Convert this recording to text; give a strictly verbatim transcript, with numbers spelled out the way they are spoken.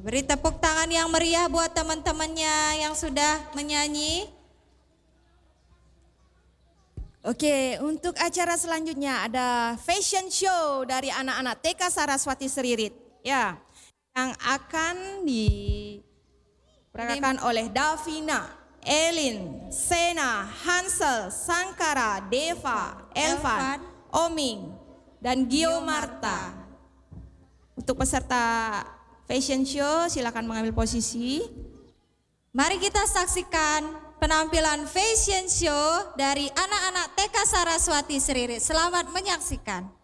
beri tepuk tangan yang meriah buat teman-temannya yang sudah menyanyi. Oke, untuk acara selanjutnya ada fashion show dari anak-anak T K Saraswati Seririt. Ya, yang akan diperagakan oleh Davina, Elin, Sena, Hansel, Sangkara, Deva, Elvan, Oming, dan Gio Marta. Untuk peserta fashion show silakan mengambil posisi. Mari kita saksikan penampilan fashion show dari anak-anak T K Saraswati Seririt. Selamat menyaksikan.